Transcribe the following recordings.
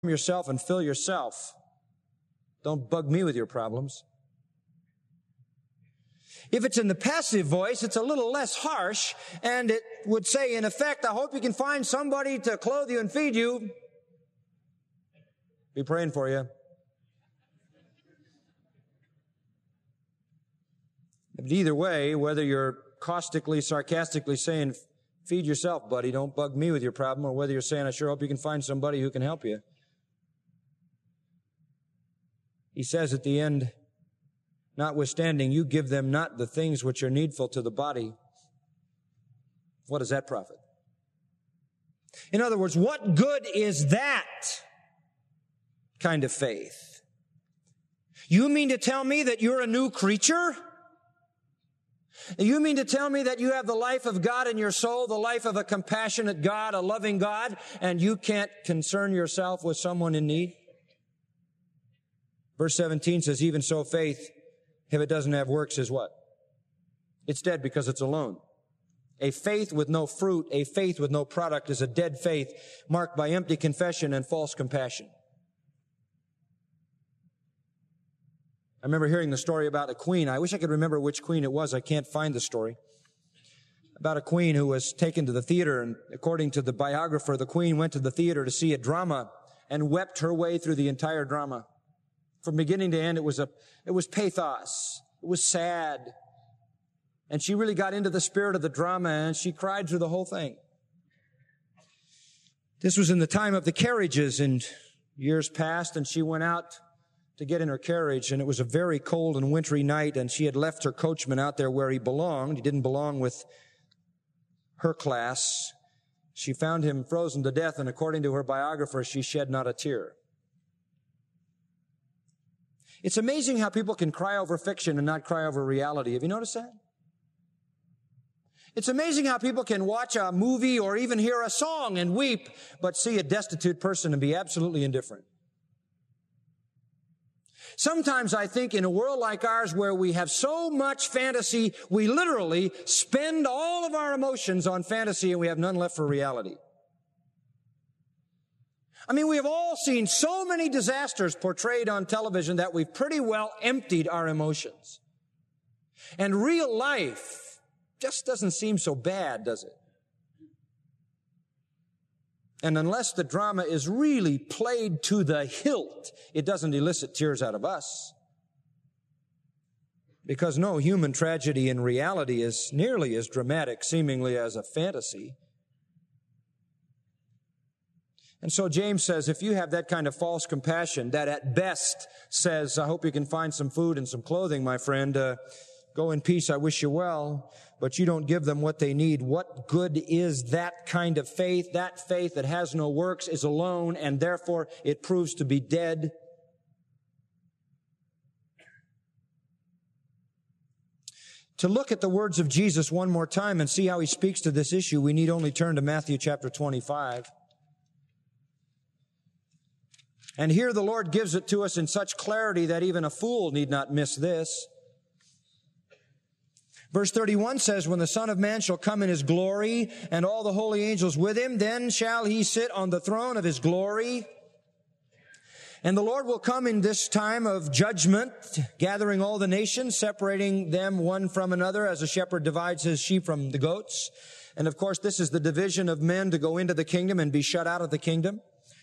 yourself and fill yourself. Don't bug me with your problems. If it's in the passive voice, it's a little less harsh, and it would say, in effect, I hope you can find somebody to clothe you and feed you. Be praying for you. But either way, whether you're caustically, sarcastically saying, feed yourself, buddy, don't bug me with your problem, or whether you're saying, I sure hope you can find somebody who can help you. He says at the end, notwithstanding, you give them not the things which are needful to the body. What does that profit? In other words, what good is that kind of faith? You mean to tell me that you're a new creature? You mean to tell me that you have the life of God in your soul, the life of a compassionate God, a loving God, and you can't concern yourself with someone in need? Verse 17 says, even so faith, if it doesn't have works, is what? It's dead because it's alone. A faith with no fruit, a faith with no product is a dead faith marked by empty confession and false compassion. I remember hearing the story about a queen. I wish I could remember which queen it was. I can't find the story. About a queen who was taken to the theater, and according to the biographer, the queen went to the theater to see a drama and wept her way through the entire drama. From beginning to end, it was pathos. It was sad. And she really got into the spirit of the drama, and she cried through the whole thing. This was in the time of the carriages, and years passed, and she went out to get in her carriage, and it was a very cold and wintry night, and she had left her coachman out there where he belonged. He didn't belong with her class. She found him frozen to death, and according to her biographer, she shed not a tear. It's amazing how people can cry over fiction and not cry over reality. Have you noticed that? It's amazing how people can watch a movie or even hear a song and weep, but see a destitute person and be absolutely indifferent. Sometimes I think in a world like ours where we have so much fantasy, we literally spend all of our emotions on fantasy and we have none left for reality. I mean, we have all seen so many disasters portrayed on television that we've pretty well emptied our emotions. And real life just doesn't seem so bad, does it? And unless the drama is really played to the hilt, it doesn't elicit tears out of us. Because no human tragedy in reality is nearly as dramatic, seemingly, as a fantasy. And so James says, if you have that kind of false compassion that at best says, I hope you can find some food and some clothing, my friend, go in peace, I wish you well, but you don't give them what they need, what good is that kind of faith? That faith that has no works is alone, and therefore it proves to be dead. To look at the words of Jesus one more time and see how he speaks to this issue, we need only turn to Matthew chapter 25. And here the Lord gives it to us in such clarity that even a fool need not miss this. Verse 31 says, when the Son of Man shall come in his glory, and all the holy angels with him, then shall he sit on the throne of his glory. And the Lord will come in this time of judgment, gathering all the nations, separating them one from another, as a shepherd divides his sheep from the goats. And of course, this is the division of men to go into the kingdom and be shut out of the kingdom.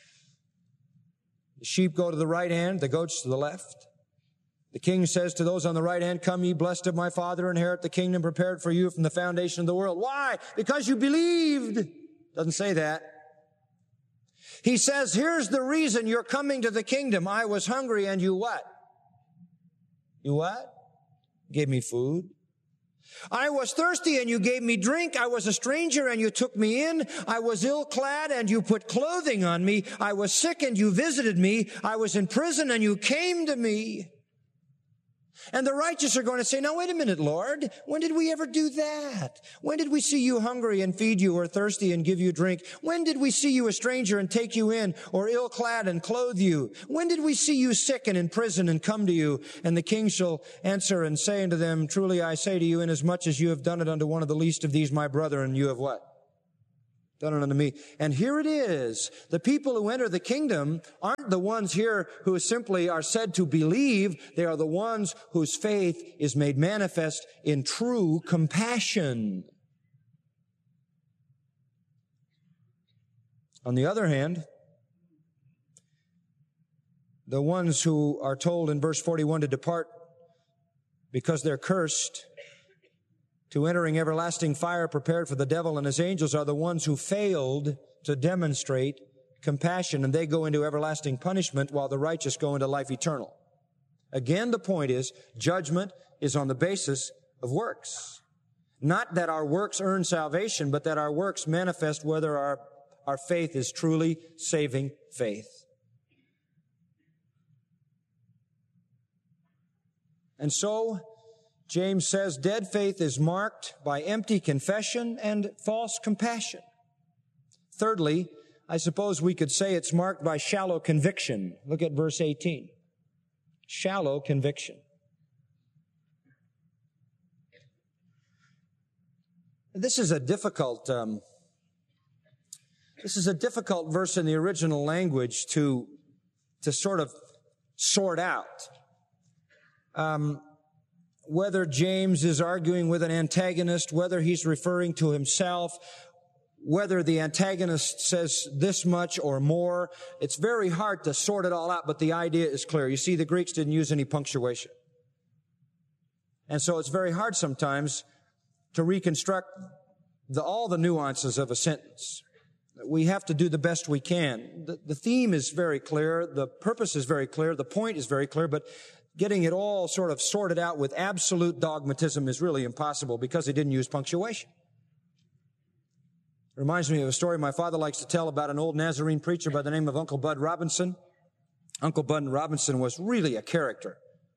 The sheep go to the right hand, the goats to the left. The king says to those on the right hand, come ye blessed of my Father, inherit the kingdom prepared for you from the foundation of the world. Why? Because you believed. Doesn't say that. He says, here's the reason you're coming to the kingdom. I was hungry and you what? You what? Gave me food. I was thirsty and you gave me drink. I was a stranger and you took me in. I was ill-clad and you put clothing on me. I was sick and you visited me. I was in prison and you came to me. And the righteous are going to say, now wait a minute, Lord. When did we ever do that? When did we see you hungry and feed you, or thirsty and give you drink? When did we see you a stranger and take you in, or ill-clad and clothe you? When did we see you sick and in prison and come to you? And the king shall answer and say unto them, truly I say to you, inasmuch as you have done it unto one of the least of these my brethren, you have what? done it unto me. And here it is. The people who enter the kingdom aren't the ones here who simply are said to believe. They are the ones whose faith is made manifest in true compassion. On the other hand, the ones who are told in verse 41 to depart because they're cursed, to entering everlasting fire prepared for the devil and his angels, are the ones who failed to demonstrate compassion, and they go into everlasting punishment while the righteous go into life eternal. Again, the point is, judgment is on the basis of works. Not that our works earn salvation, but that our works manifest whether our faith is truly saving faith. And so, James says, dead faith is marked by empty confession and false compassion. Thirdly, I suppose we could say it's marked by shallow conviction. Look at verse 18. Shallow conviction. This is a difficult verse in the original language to sort of sort out. Whether James is arguing with an antagonist, whether he's referring to himself, whether the antagonist says this much or more, it's very hard to sort it all out, but the idea is clear. You see, the Greeks didn't use any punctuation. And so it's very hard sometimes to reconstruct all the nuances of a sentence. We have to do the best we can. The theme is very clear, the purpose is very clear, the point is very clear, but getting it all sort of sorted out with absolute dogmatism is really impossible because they didn't use punctuation. It reminds me of a story my father likes to tell about an old Nazarene preacher by the name of Uncle Bud Robinson. Uncle Bud Robinson was really a character.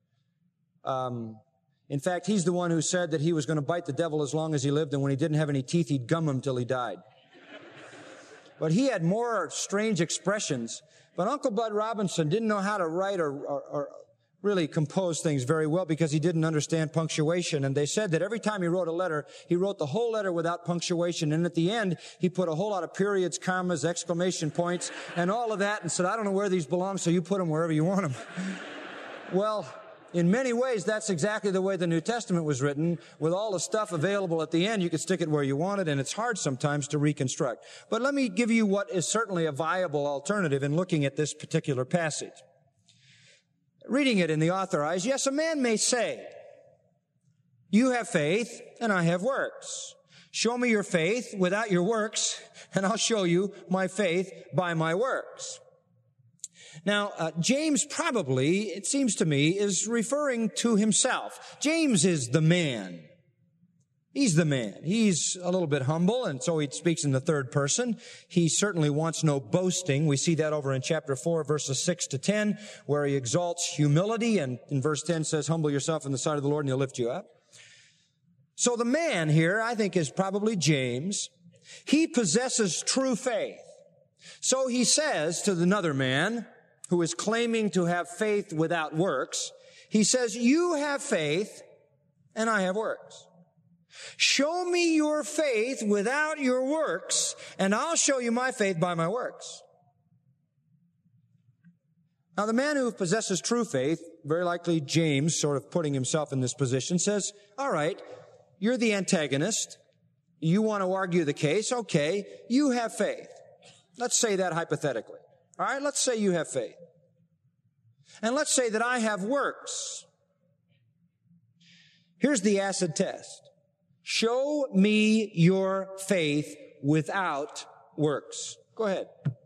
In fact, he's the one who said that he was going to bite the devil as long as he lived, and when he didn't have any teeth, he'd gum him till he died. But he had more strange expressions. But Uncle Bud Robinson didn't know how to write or really compose things very well because he didn't understand punctuation. And they said that every time he wrote a letter, he wrote the whole letter without punctuation. And at the end, he put a whole lot of periods, commas, exclamation points, and all of that, and said, I don't know where these belong, so you put them wherever you want them. Well, in many ways, that's exactly the way the New Testament was written. With all the stuff available at the end, you could stick it where you want it, and it's hard sometimes to reconstruct. But let me give you what is certainly a viable alternative in looking at this particular passage. Reading it in the Authorized, yes, a man may say, you have faith and I have works. Show me your faith without your works, and I'll show you my faith by my works. Now, James probably, it seems to me, is referring to himself. James is the man. He's the man. He's a little bit humble, and so he speaks in the third person. He certainly wants no boasting. We see that over in chapter 4, verses 6 to 10, where he exalts humility, and in verse 10 says, humble yourself in the sight of the Lord, and he'll lift you up. So the man here, I think, is probably James. He possesses true faith. So he says to another man who is claiming to have faith without works, he says, you have faith, and I have works. Show me your faith without your works, and I'll show you my faith by my works. Now, the man who possesses true faith, very likely James, sort of putting himself in this position, says, all right, you're the antagonist. You want to argue the case. Okay, you have faith. Let's say that hypothetically. All right, let's say you have faith. And let's say that I have works. Here's the acid test. Show me your faith without works. Go ahead.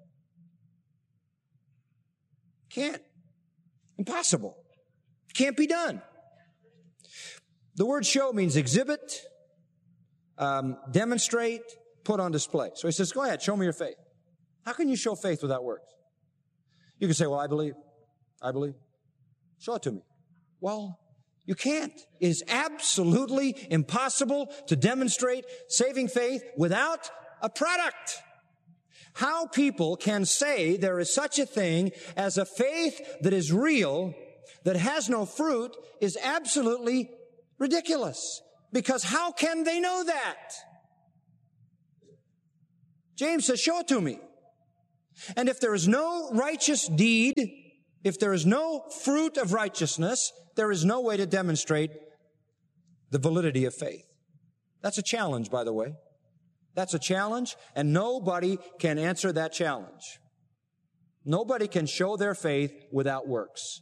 Can't. Impossible. Can't be done. The word show means exhibit, demonstrate, put on display. So he says, go ahead, show me your faith. How can you show faith without works? You can say, well, I believe. I believe. Show it to me. Well, you can't. It is absolutely impossible to demonstrate saving faith without a product. How people can say there is such a thing as a faith that is real, that has no fruit, is absolutely ridiculous. Because how can they know that? James says, show it to me. And if there is no righteous deed, if there is no fruit of righteousness, there is no way to demonstrate the validity of faith. That's a challenge, by the way. That's a challenge, and nobody can answer that challenge. Nobody can show their faith without works.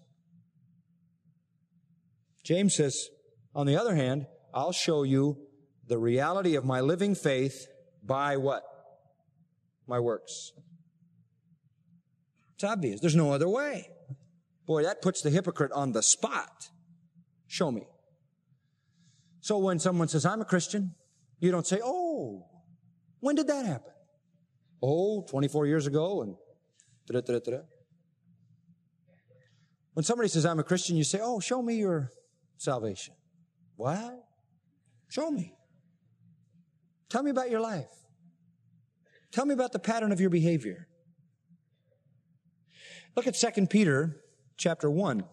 James says, on the other hand, I'll show you the reality of my living faith by what? My works. It's obvious. There's no other way. Boy, that puts the hypocrite on the spot. Show me. So when someone says, I'm a Christian, you don't say, oh, when did that happen? Oh, 24 years ago, and da-da-da-da-da. When somebody says, I'm a Christian, you say, oh, show me your salvation. What? Show me. Tell me about your life. Tell me about the pattern of your behavior. Look at 2 Peter chapter 1.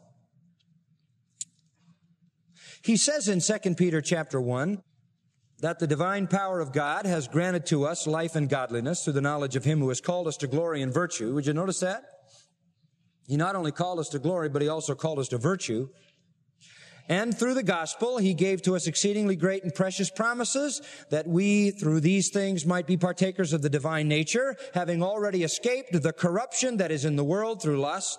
He says in 2 Peter chapter 1 that the divine power of God has granted to us life and godliness through the knowledge of Him who has called us to glory and virtue. Would you notice that? He not only called us to glory, but He also called us to virtue. And through the gospel, He gave to us exceedingly great and precious promises, that we, through these things, might be partakers of the divine nature, having already escaped the corruption that is in the world through lust.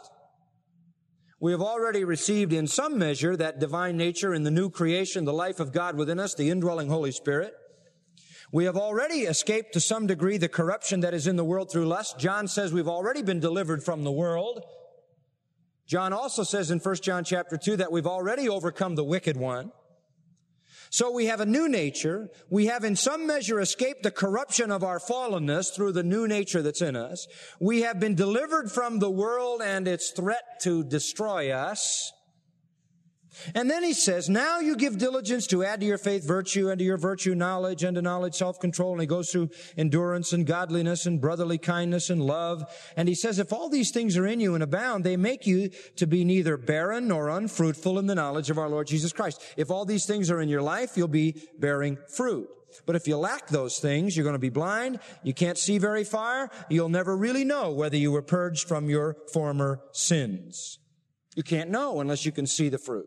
We have already received in some measure that divine nature in the new creation, the life of God within us, the indwelling Holy Spirit. We have already escaped to some degree the corruption that is in the world through lust. John says we've already been delivered from the world. John also says in 1 John chapter 2 that we've already overcome the wicked one. So we have a new nature. We have in some measure escaped the corruption of our fallenness through the new nature that's in us. We have been delivered from the world and its threat to destroy us. And then he says, now you give diligence to add to your faith virtue, and to your virtue knowledge, and to knowledge self-control. And he goes through endurance and godliness and brotherly kindness and love. And he says, if all these things are in you and abound, they make you to be neither barren nor unfruitful in the knowledge of our Lord Jesus Christ. If all these things are in your life, you'll be bearing fruit. But if you lack those things, you're going to be blind. You can't see very far. You'll never really know whether you were purged from your former sins. You can't know unless you can see the fruit.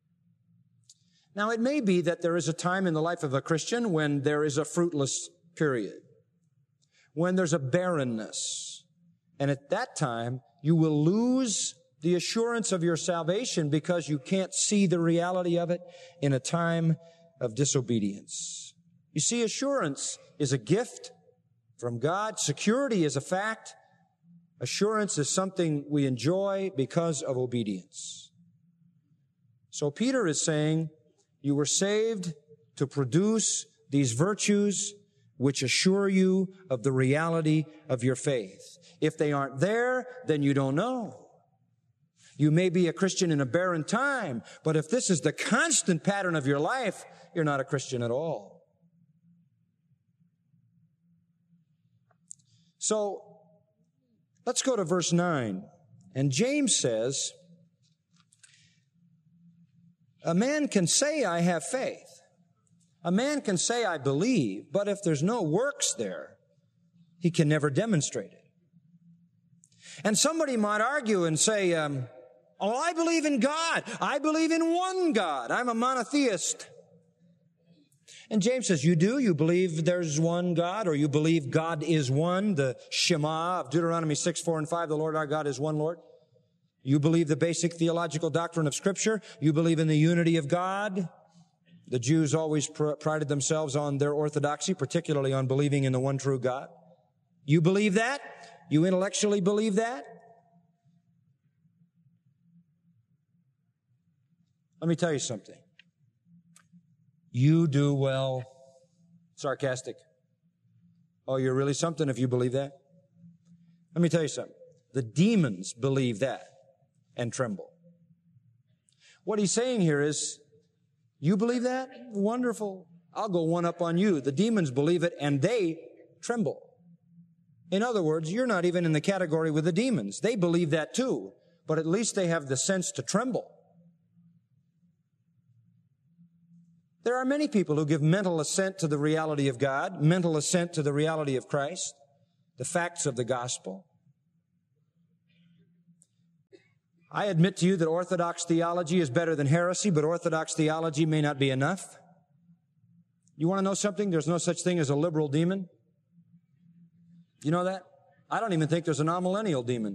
Now, it may be that there is a time in the life of a Christian when there is a fruitless period, when there's a barrenness. And at that time, you will lose the assurance of your salvation because you can't see the reality of it in a time of disobedience. You see, assurance is a gift from God. Security is a fact. Assurance is something we enjoy because of obedience. So Peter is saying, you were saved to produce these virtues which assure you of the reality of your faith. If they aren't there, then you don't know. You may be a Christian in a barren time, but if this is the constant pattern of your life, you're not a Christian at all. So, let's go to verse 9. And James says, a man can say, I have faith. A man can say, I believe, but if there's no works there, he can never demonstrate it. And somebody might argue and say, oh, I believe in God. I believe in one God. I'm a monotheist. And James says, you do? You believe there's one God, or you believe God is one? The Shema of Deuteronomy 6, 4, and 5, the Lord our God is one Lord. You believe the basic theological doctrine of Scripture. You believe in the unity of God. The Jews always prided themselves on their orthodoxy, particularly on believing in the one true God. You believe that? You intellectually believe that? Let me tell you something. You do well. Sarcastic. Oh, you're really something if you believe that? Let me tell you something. The demons believe that and tremble. What he's saying here is, you believe that? Wonderful. I'll go one up on you. The demons believe it and they tremble. In other words, you're not even in the category with the demons. They believe that too, but at least they have the sense to tremble. There are many people who give mental assent to the reality of God, mental assent to the reality of Christ. the facts of the gospel. I admit to you that orthodox theology is better than heresy, but orthodox theology may not be enough. You want to know something? There's no such thing as a liberal demon. You know that? I don't even think there's an amillennial demon.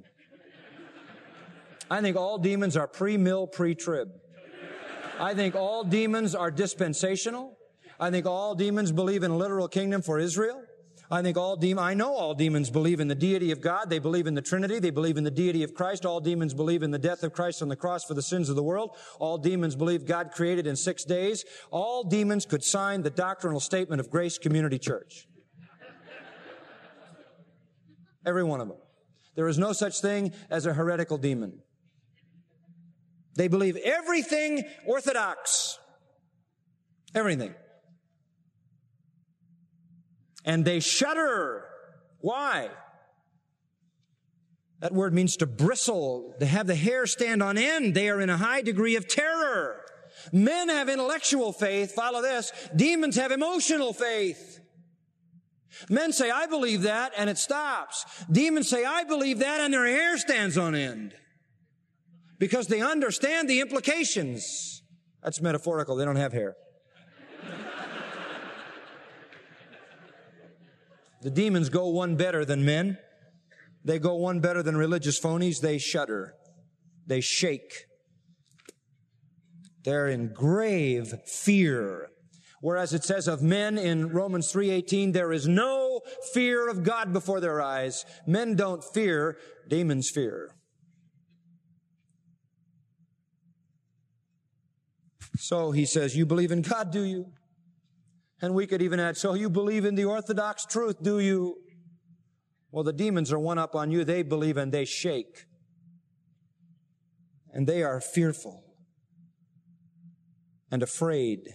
I think all demons are pre-mill, pre-trib. I think all demons are dispensational. I think all demons believe in a literal kingdom for Israel. I know all demons believe in the deity of God. They believe in the Trinity. They believe in the deity of Christ. All demons believe in the death of Christ on the cross for the sins of the world. All demons believe God created in 6 days. All demons could sign the doctrinal statement of Grace Community Church. Every one of them. There is no such thing as a heretical demon. They believe everything orthodox. Everything. And they shudder. Why? That word means to bristle, to have the hair stand on end. They are in a high degree of terror. Men have intellectual faith. Follow this. Demons have emotional faith. Men say, I believe that, and it stops. Demons say, I believe that, and their hair stands on end. Because they understand the implications. That's metaphorical. They don't have hair. The demons go one better than men. They go one better than religious phonies. They shudder. They shake. They're in grave fear. Whereas it says of men in Romans 3:18, there is no fear of God before their eyes. Men don't fear, demons fear. So he says, you believe in God, do you? And we could even add, so you believe in the orthodox truth, do you? Well, the demons are one up on you. They believe and they shake. And they are fearful and afraid.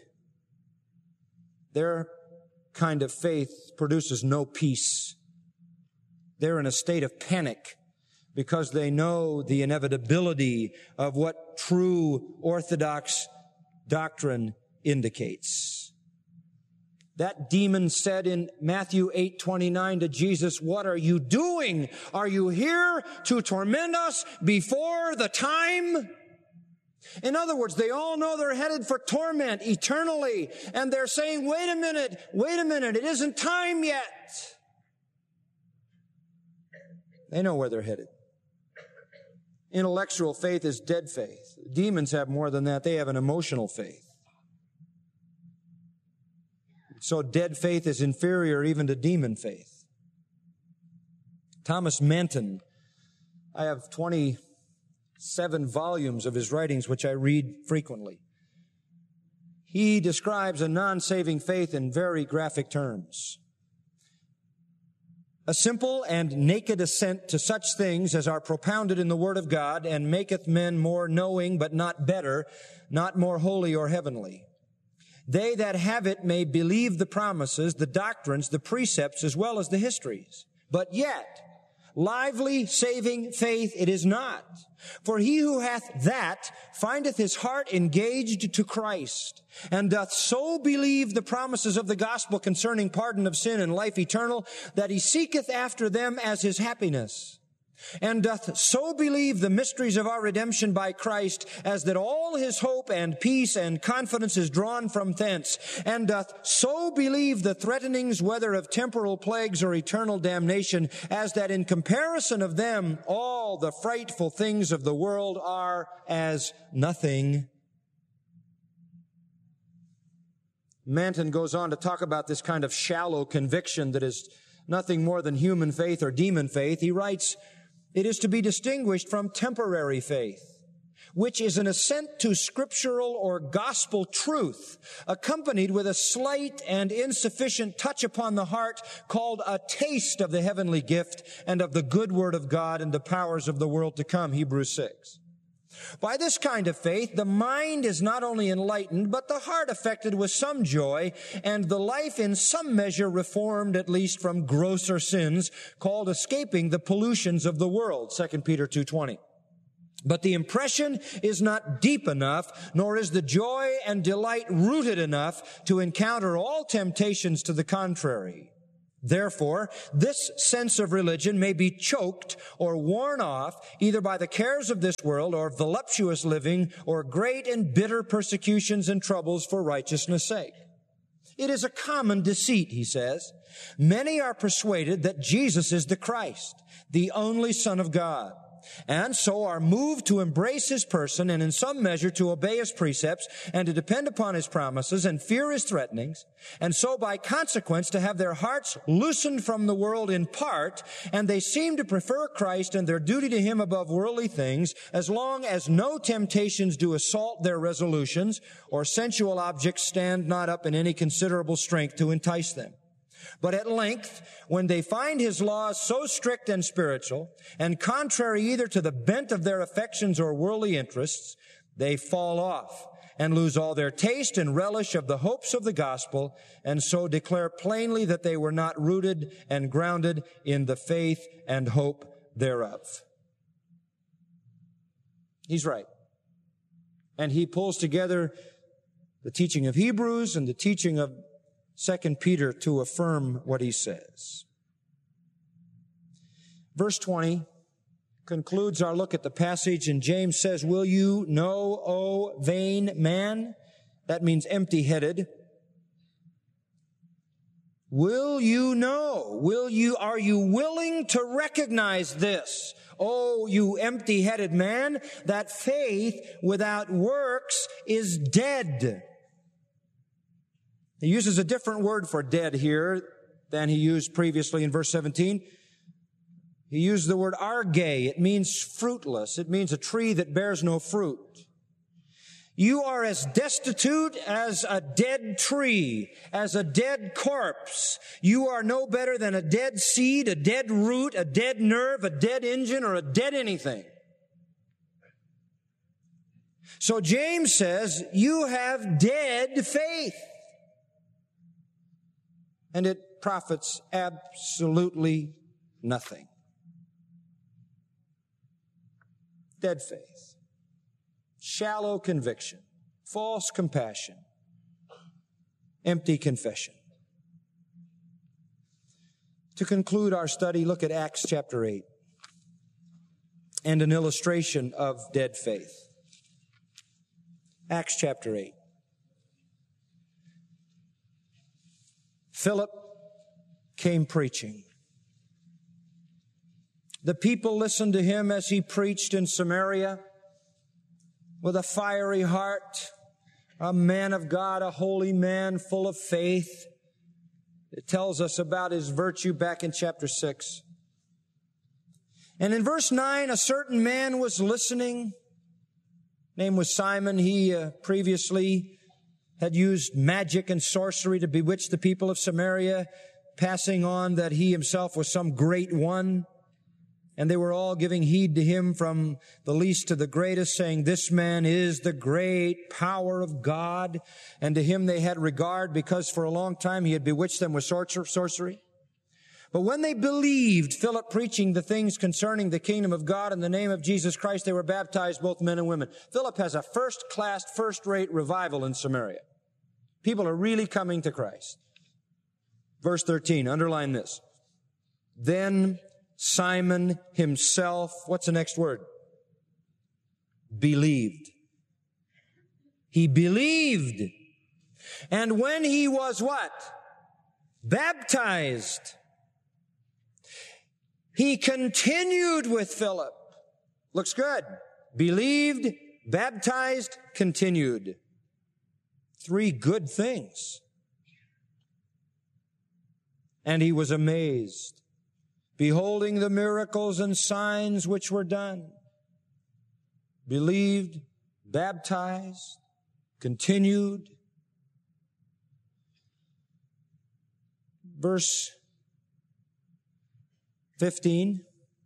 Their kind of faith produces no peace. They're in a state of panic because they know the inevitability of what true orthodox doctrine indicates. That demon said in Matthew 8:29 to Jesus, what are you doing? Are you here to torment us before the time? In other words, they all know they're headed for torment eternally. And they're saying, wait a minute, it isn't time yet. They know where they're headed. Intellectual faith is dead faith. Demons have more than that. They have an emotional faith. So dead faith is inferior even to demon faith. Thomas Manton, I have 27 volumes of his writings, which I read frequently. He describes a non-saving faith in very graphic terms. A simple and naked assent to such things as are propounded in the Word of God and maketh men more knowing but not better, not more holy or heavenly. They that have it may believe the promises, the doctrines, the precepts, as well as the histories. But yet, lively, saving faith it is not. For he who hath that findeth his heart engaged to Christ, and doth so believe the promises of the gospel concerning pardon of sin and life eternal, that he seeketh after them as his happiness, and doth so believe the mysteries of our redemption by Christ, as that all his hope and peace and confidence is drawn from thence, and doth so believe the threatenings, whether of temporal plagues or eternal damnation, as that in comparison of them all the frightful things of the world are as nothing. Manton goes on to talk about this kind of shallow conviction that is nothing more than human faith or demon faith. He writes, it is to be distinguished from temporary faith, which is an assent to scriptural or gospel truth, accompanied with a slight and insufficient touch upon the heart, called a taste of the heavenly gift and of the good word of God and the powers of the world to come, Hebrews 6. By this kind of faith, the mind is not only enlightened, but the heart affected with some joy, and the life in some measure reformed, at least from grosser sins, called escaping the pollutions of the world, 2 Peter 2:20. But the impression is not deep enough, nor is the joy and delight rooted enough to encounter all temptations to the contrary. Therefore, this sense of religion may be choked or worn off either by the cares of this world or voluptuous living or great and bitter persecutions and troubles for righteousness' sake. It is a common deceit, he says. Many are persuaded that Jesus is the Christ, the only Son of God, and so are moved to embrace his person and in some measure to obey his precepts and to depend upon his promises and fear his threatenings, and so by consequence to have their hearts loosened from the world in part, and they seem to prefer Christ and their duty to him above worldly things, as long as no temptations do assault their resolutions or sensual objects stand not up in any considerable strength to entice them. But at length, when they find his laws so strict and spiritual, and contrary either to the bent of their affections or worldly interests, they fall off and lose all their taste and relish of the hopes of the gospel, and so declare plainly that they were not rooted and grounded in the faith and hope thereof. He's right. And he pulls together the teaching of Hebrews and the teaching of 2 Peter to affirm what he says. Verse 20 concludes our look at the passage, and James says, "Will you know, O vain man?" That means empty-headed. Will you know? Are you willing to recognize this? Oh, you empty-headed man, that faith without works is dead. He uses a different word for dead here than he used previously in verse 17. He used the word arge. It means fruitless. It means a tree that bears no fruit. You are as destitute as a dead tree, as a dead corpse. You are no better than a dead seed, a dead root, a dead nerve, a dead engine, or a dead anything. So James says, you have dead faith. And it profits absolutely nothing. Dead faith. Shallow conviction. False compassion. Empty confession. To conclude our study, look at Acts chapter 8 and an illustration of dead faith. Acts chapter 8. Philip came preaching. The people listened to him as he preached in Samaria with a fiery heart, a man of God, a holy man full of faith. It tells us about his virtue back in chapter 6. And in verse 9, a certain man was listening. Name was Simon. He previously had used magic and sorcery to bewitch the people of Samaria, passing on that he himself was some great one. And they were all giving heed to him from the least to the greatest, saying, "This man is the great power of God." And to him they had regard because for a long time he had bewitched them with sorcery. But when they believed Philip preaching the things concerning the kingdom of God in the name of Jesus Christ, they were baptized, both men and women. Philip has a first-class, first-rate revival in Samaria. People are really coming to Christ. Verse 13, underline this. Then Simon himself, what's the next word? Believed. He believed. And when he was what? Baptized. He continued with Philip. Looks good. Believed, baptized, continued. 3 good things. And he was amazed, beholding the miracles and signs which were done. Believed, baptized, continued. Verse 15.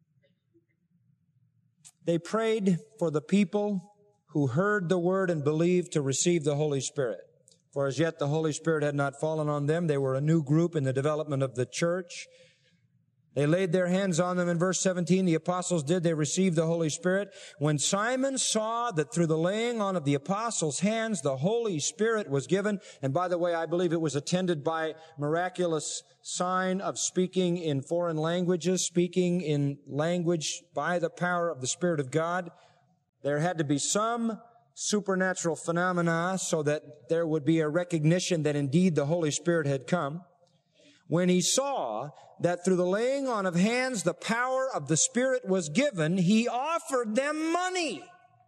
They prayed for the people who heard the word and believed to receive the Holy Spirit. For as yet the Holy Spirit had not fallen on them. They were a new group in the development of the church. They laid their hands on them in verse 17. The apostles did. They received the Holy Spirit. When Simon saw that through the laying on of the apostles' hands, the Holy Spirit was given. And by the way, I believe it was attended by miraculous sign of speaking in foreign languages, speaking in language by the power of the Spirit of God. There had to be some supernatural phenomena so that there would be a recognition that indeed the Holy Spirit had come. When he saw that through the laying on of hands the power of the Spirit was given, he offered them money.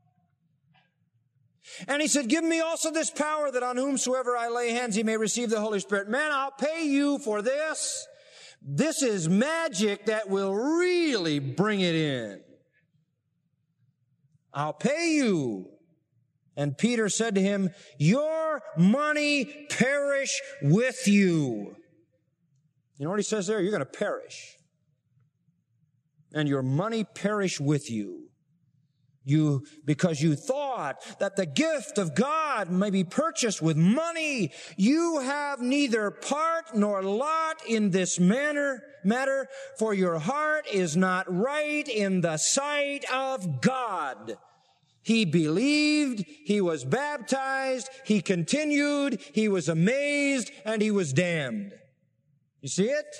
And he said, give me also this power that on whomsoever I lay hands he may receive the Holy Spirit. Man, I'll pay you for this. This is magic that will really bring it in. I'll pay you. And Peter said to him, your money perish with you. You know what he says there? You're going to perish. And your money perish with you. Because you thought that the gift of God may be purchased with money. You have neither part nor lot in this matter, for your heart is not right in the sight of God. He believed, he was baptized, he continued, he was amazed, and he was damned. You see it?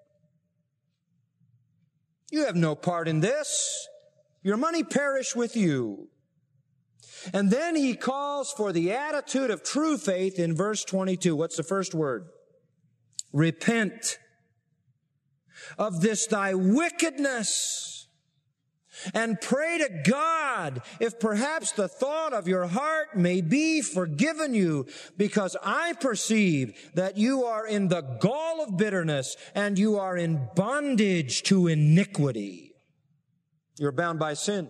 You have no part in this. Your money perish with you. And then he calls for the attitude of true faith in verse 22. What's the first word? Repent of this thy wickedness, and pray to God if perhaps the thought of your heart may be forgiven you, because I perceive that you are in the gall of bitterness and you are in bondage to iniquity. You're bound by sin.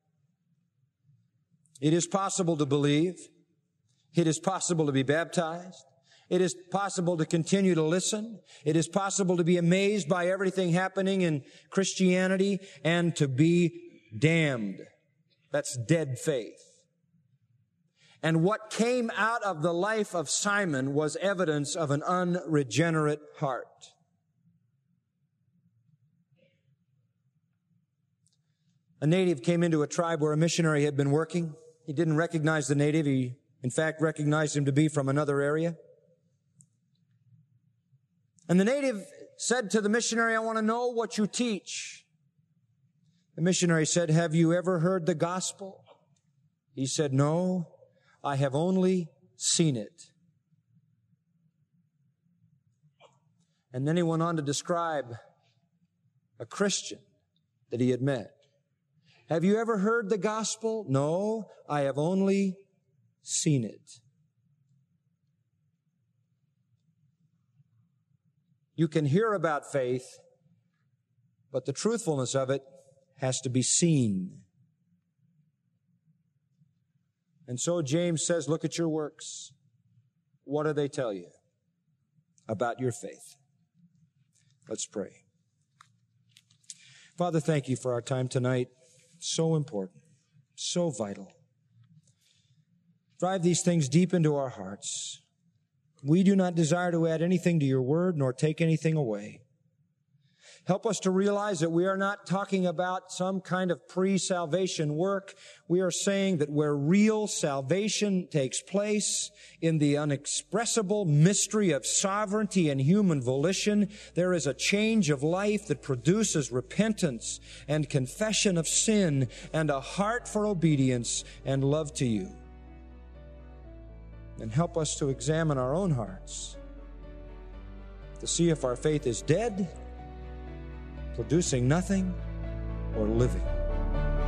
It is possible to believe. It is possible to be baptized. It is possible to continue to listen. It is possible to be amazed by everything happening in Christianity and to be damned. That's dead faith. And what came out of the life of Simon was evidence of an unregenerate heart. A native came into a tribe where a missionary had been working. He didn't recognize the native. He, in fact, recognized him to be from another area. And the native said to the missionary, I want to know what you teach. The missionary said, have you ever heard the gospel? He said, no, I have only seen it. And then he went on to describe a Christian that he had met. Have you ever heard the gospel? No, I have only seen it. You can hear about faith, but the truthfulness of it has to be seen. And so James says, look at your works. What do they tell you about your faith? Let's pray. Father, thank you for our time tonight. So important, so vital. Drive these things deep into our hearts. We do not desire to add anything to your word nor take anything away. Help us to realize that we are not talking about some kind of pre-salvation work. We are saying that where real salvation takes place in the unexpressible mystery of sovereignty and human volition, there is a change of life that produces repentance and confession of sin and a heart for obedience and love to you. And help us to examine our own hearts to see if our faith is dead, producing nothing, or living.